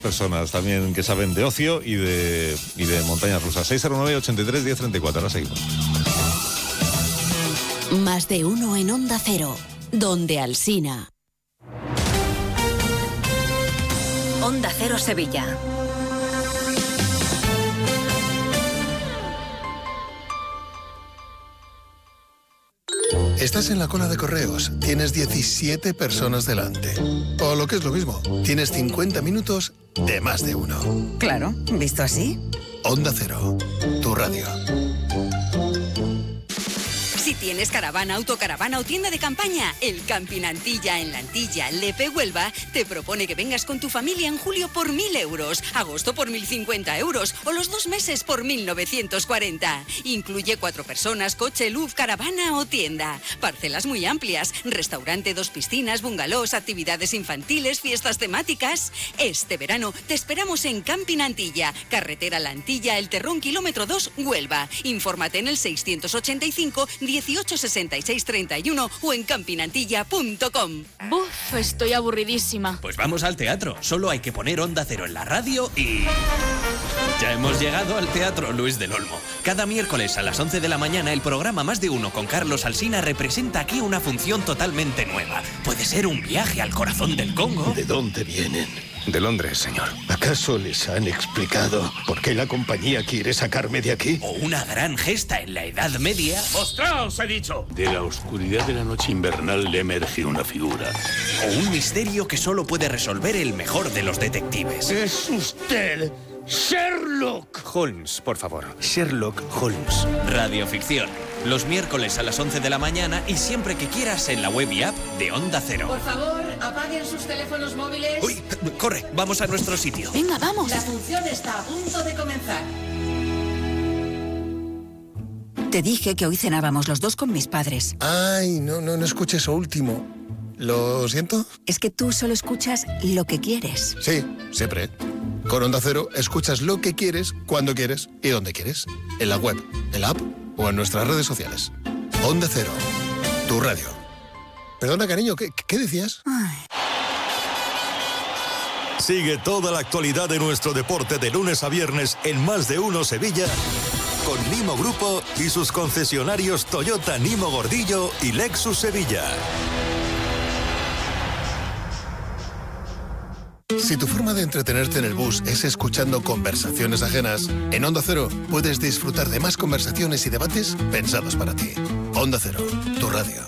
Personas también que saben de ocio y de montañas rusas. 609-83-1034. Ahora seguimos. Más de uno en Onda Cero, donde Alsina. Onda Cero Sevilla. Estás en la cola de correos, tienes 17 personas delante. O lo que es lo mismo, tienes 50 minutos de más de uno. Claro, visto así. Onda Cero, tu radio. Si tienes caravana, autocaravana o tienda de campaña, el Camping Antilla en La Antilla, Lepe, Huelva, te propone que vengas con tu familia en julio por 1.000 euros, agosto por 1.050 euros o los 2 meses por 1.940. Incluye 4 personas, coche, luz, caravana o tienda. Parcelas muy amplias, restaurante, 2 piscinas, bungalows, actividades infantiles, fiestas temáticas. Este verano te esperamos en Camping Antilla, carretera La Antilla, El Terrón, kilómetro 2, Huelva. Infórmate en el 685 1866 31 o en campinantilla.com. Buf, estoy aburridísima. Pues vamos al teatro. Solo hay que poner Onda Cero en la radio y... Ya hemos llegado al Teatro Luis del Olmo. Cada miércoles a las 11 de la mañana el programa Más de Uno con Carlos Alsina representa aquí una función totalmente nueva. Puede ser un viaje al corazón del Congo. ¿De dónde vienen? De Londres, señor. ¿Acaso les han explicado por qué la compañía quiere sacarme de aquí? O una gran gesta en la Edad Media. ¡Mostraos, he dicho! De la oscuridad de la noche invernal le emerge una figura. O un misterio que solo puede resolver el mejor de los detectives. ¡Es usted Sherlock Holmes, por favor. Sherlock Holmes. Radioficción. Los miércoles a las 11 de la mañana y siempre que quieras en la web y app de Onda Cero. Por favor, apaguen sus teléfonos móviles. ¡Uy! Corre, vamos a nuestro sitio. Venga, vamos. La función está a punto de comenzar. Te dije que hoy cenábamos los dos con mis padres. Ay, no escuché eso último. ¿Lo siento? Es que tú solo escuchas lo que quieres. Sí, siempre. Con Onda Cero escuchas lo que quieres, cuando quieres y donde quieres. En la web, en la app o en nuestras redes sociales. Onda Cero, tu radio. Perdona, cariño, ¿qué decías? Ay. Sigue toda la actualidad de nuestro deporte de lunes a viernes en Más de Uno Sevilla con Nimo Grupo y sus concesionarios Toyota Nimo Gordillo y Lexus Sevilla. Si tu forma de entretenerte en el bus es escuchando conversaciones ajenas, en Onda Cero puedes disfrutar de más conversaciones y debates pensados para ti. Onda Cero, tu radio.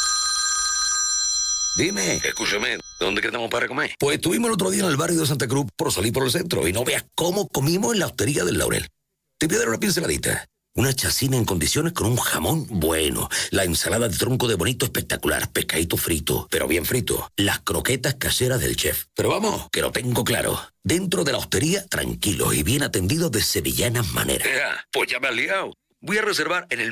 Dime, escúchame, ¿dónde quedamos para comer? Pues estuvimos el otro día en el barrio de Santa Cruz por salir por el centro y no veas cómo comimos en la hostería del Laurel. Te voy a dar una pinceladita. Una chacina en condiciones con un jamón bueno. La ensalada de tronco de bonito espectacular. Pescadito frito, pero bien frito. Las croquetas caseras del chef. Pero vamos, que lo tengo claro. Dentro de la hostería, tranquilos y bien atendidos de sevillanas maneras. Pues ya me has liado. Voy a reservar en el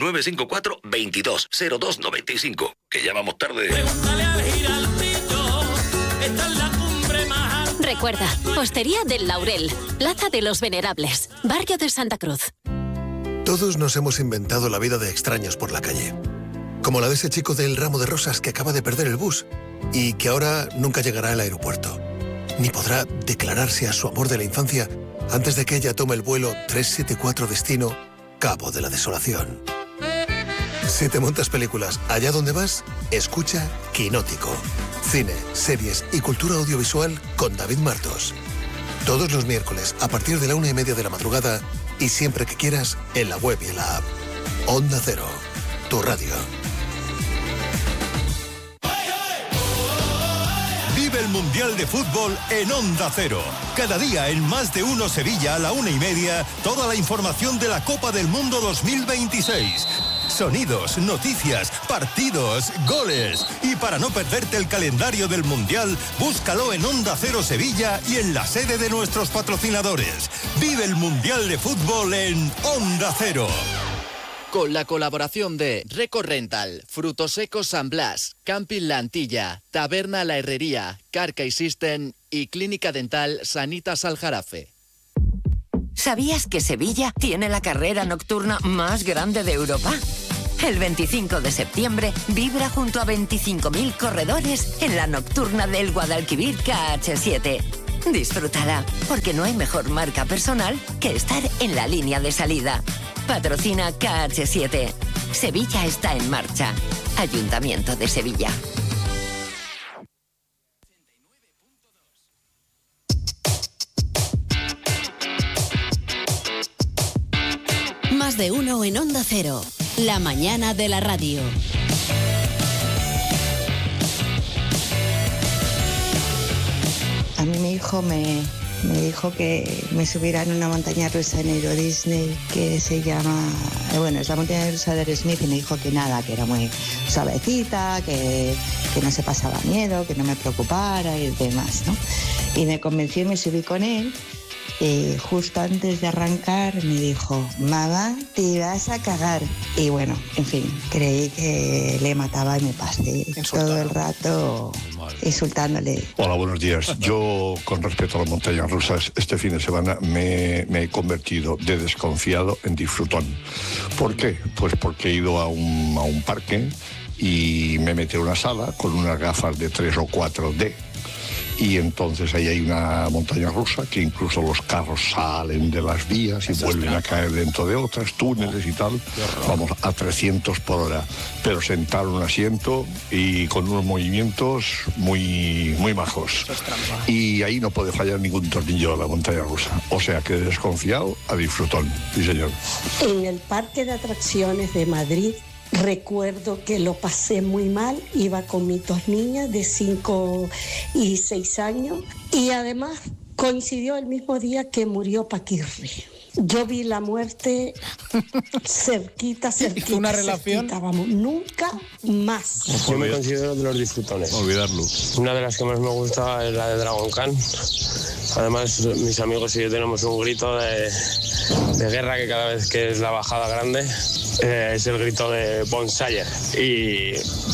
954-220295, que ya vamos tarde. Pregúntale al Giraldito, esta es la cumbre más alta. Recuerda, Hostería del Laurel, Plaza de los Venerables, Barrio de Santa Cruz. Todos nos hemos inventado la vida de extraños por la calle. Como la de ese chico del ramo de rosas que acaba de perder el bus y que ahora nunca llegará al aeropuerto. Ni podrá declararse a su amor de la infancia antes de que ella tome el vuelo 374 destino Cabo de la Desolación. Si te montas películas allá donde vas, escucha Quinótico. Cine, series y cultura audiovisual con David Martos. Todos los miércoles a partir de la 1:30 de la madrugada y siempre que quieras en la web y en la app. Onda Cero, tu radio. Vive el Mundial de Fútbol en Onda Cero. Cada día en Más de Uno Sevilla a la 1:30, toda la información de la Copa del Mundo 2026. Sonidos, noticias, partidos, goles. Y para no perderte el calendario del Mundial, búscalo en Onda Cero Sevilla y en la sede de nuestros patrocinadores. Vive el Mundial de Fútbol en Onda Cero. Con la colaboración de Reco Rental, Frutos Secos San Blas, Camping La Antilla, Taberna La Herrería, Carcay System y Clínica Dental Sanitas Aljarafe. ¿Sabías que Sevilla tiene la carrera nocturna más grande de Europa? El 25 de septiembre vibra junto a 25.000 corredores en la nocturna del Guadalquivir KH7. Disfrútala, porque no hay mejor marca personal que estar en la línea de salida. Patrocina KH7. Sevilla está en marcha. Ayuntamiento de Sevilla. Más de uno en Onda Cero. La mañana de la radio. A mí mi hijo me dijo que me subiera en una montaña rusa en Euro Disney que se llama, es la montaña rusa de Aerosmith, y me dijo que nada, que era muy suavecita, que no se pasaba miedo, que no me preocupara y demás, ¿no? Y me convenció y me subí con él. Y justo antes de arrancar me dijo, mamá, te vas a cagar. Y bueno, en fin, creí que le mataba y me pasé todo el rato insultándole. Hola, buenos días. Yo, con respecto a las montañas rusas, este fin de semana me he convertido de desconfiado en disfrutón. ¿Por qué? Pues porque he ido a un parque y me metí en una sala con unas gafas de 3 o 4D. Y entonces ahí hay una montaña rusa que incluso los carros salen de las vías y vuelven a caer dentro de otras, túneles y tal. Vamos, a 300 por hora. Pero sentado en un asiento y con unos movimientos muy, muy majos. Y ahí no puede fallar ningún tornillo de la montaña rusa. O sea que desconfiado a disfrutón. Sí, señor. En el parque de atracciones de Madrid, recuerdo que lo pasé muy mal, iba con mis 2 niñas de 5 y 6 años y además coincidió el mismo día que murió Paquirri. Yo vi la muerte cerquita. ¿Una relación? Cerquita, vamos, nunca más. Yo me considero de los disfrutones. Olvidarlo. Una de las que más me gusta es la de Dragon Khan. Además, mis amigos y yo tenemos un grito de guerra que cada vez que es la bajada grande es el grito de Bonsayer. Y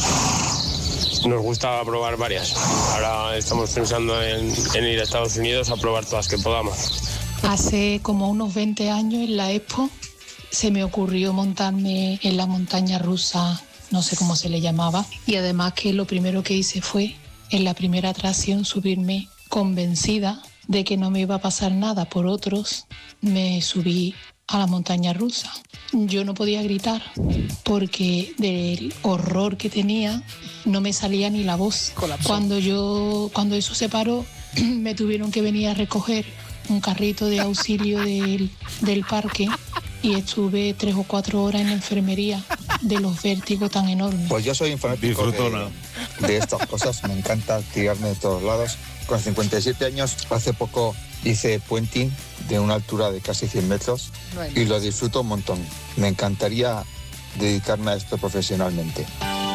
nos gusta probar varias. Ahora estamos pensando en ir a Estados Unidos a probar todas que podamos. Hace como unos 20 años en la Expo se me ocurrió montarme en la montaña rusa, no sé cómo se le llamaba, y además que lo primero que hice fue en la primera atracción subirme convencida de que no me iba a pasar nada por otros. Me subí a la montaña rusa. Yo no podía gritar porque del horror que tenía no me salía ni la voz. Cuando eso se paró, me tuvieron que venir a recoger un carrito de auxilio del parque y estuve 3 o 4 horas en la enfermería de los vértigos tan enormes. Pues yo soy un fanático de estas cosas, me encanta tirarme de todos lados. Con 57 años, hace poco hice puenting de una altura de casi 100 metros y lo disfruto un montón. Me encantaría dedicarme a esto profesionalmente.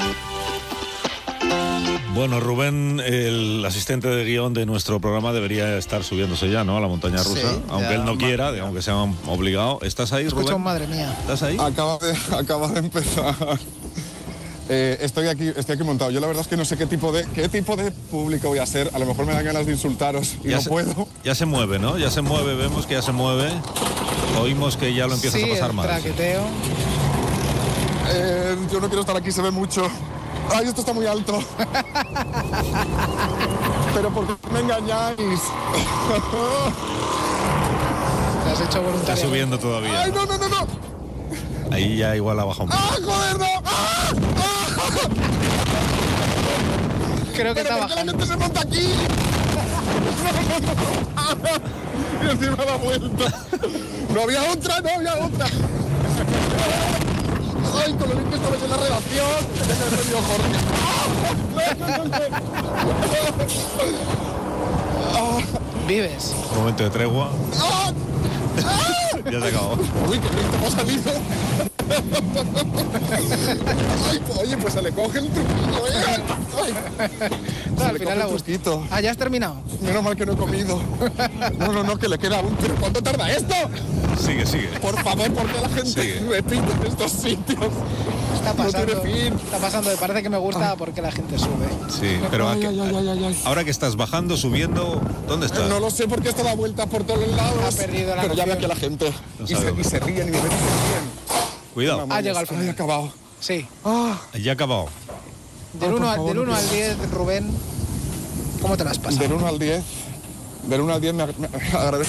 Bueno, Rubén, el asistente de guión de nuestro programa, debería estar subiéndose ya, ¿no?, a la montaña rusa, sí, aunque él no quiera, aunque sea obligado. ¿Estás ahí, Rubén? Escucha, madre mía. ¿Estás ahí? Acaba de empezar. Estoy aquí montado. Yo la verdad es que no sé qué tipo de público voy a ser. A lo mejor me dan ganas de insultaros y no puedo. Ya se mueve, ¿no? Ya se mueve, vemos que ya se mueve. Oímos que ya lo empiezas a pasar mal. Traqueteo. Yo no quiero estar aquí, se ve mucho. ¡Ay, esto está muy alto! Pero ¿por qué me engañáis? Te has hecho voluntariamente. Está subiendo todavía. ¡Ay, no! Ahí ya igual ha bajado un poco. ¡Ah, joder, no! ¡Ah! Creo que está bajando. ¿Por qué la gente se monta aquí? Y encima la vuelta. No había otra. ¡Ay, con lo bien que estabais en la redacción! ¿Vives? Un momento de tregua. Ya se acabó. ¡Uy, qué rico ha salido! ¡Ay, oye, pues se le coge el truquillo, ¿eh? ¡Ay! Al final la gustito. Ah, ¿ya has terminado? Menos mal que no he comido. No, que le queda aún. ¿Pero cuánto tarda esto? Sigue. Por favor, ¿por qué la gente repite en estos sitios? Está pasando. No tiene fin. Está pasando. Me parece que me gusta porque la gente sube. Sí, pero ahora que estás bajando, subiendo, ¿dónde estás? No lo sé porque esto da vueltas por todos los lados. Ha perdido la Pero ya ve aquí a la gente. Y se ríen y me ven. Cuidado. Ha llegado al final. Ha acabado. Sí. Ya ha acabado. Del 1 al 10, Rubén, ¿cómo te las pasas? Del 1 al 10. del 1 al 10 me agradezco